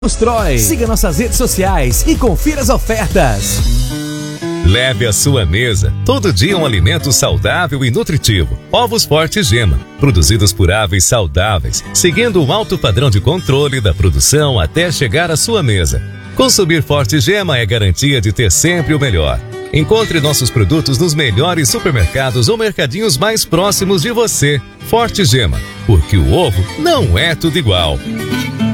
Constrói. Siga nossas redes sociais e confira as ofertas. Leve à sua mesa todo dia um alimento saudável e nutritivo. Ovos Forte Gema, produzidos por aves saudáveis, seguindo um alto padrão de controle da produção até chegar à sua mesa. Consumir Forte Gema é garantia de ter sempre o melhor. Encontre nossos produtos nos melhores supermercados ou mercadinhos mais próximos de você. Forte Gema, porque o ovo não é tudo igual.